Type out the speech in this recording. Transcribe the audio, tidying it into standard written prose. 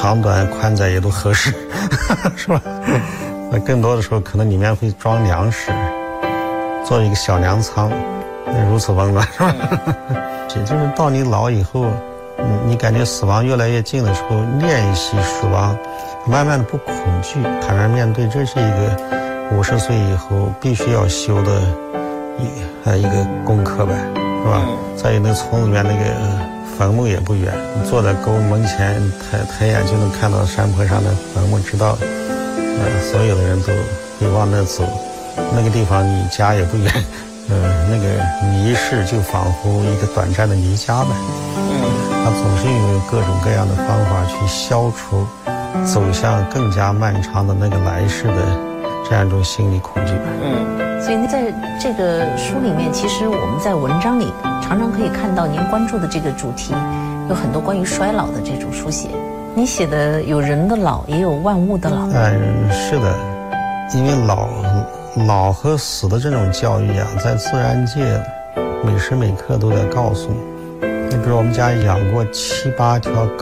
长短宽窄也都合适，是吧？那更多的时候可能里面会装粮食，做一个小粮仓，如此温暖，是吧？也就是到你老以后，你感觉死亡越来越近的时候，练习死亡，慢慢的不恐惧，坦然面对，这是一个50岁以后必须要修的一个功课呗，是吧？再有那村里面那个坟墓也不远，你坐在沟门前，抬眼就能看到山坡上的坟墓，知道，所有的人都会往那走，那个地方离家也不远。那个离世就仿佛一个短暂的离家呗。他总是用各种各样的方法去消除走向更加漫长的那个来世的这样一种心理恐惧呗。 所以在这个书里面，其实我们在文章里常常可以看到您关注的这个主题有很多关于衰老的这种书写。你写的有人的老，也有万物的老。 是的，因为老和死的这种教育啊，在自然界每时每刻都在告诉你。你比如我们家养过7、8条狗，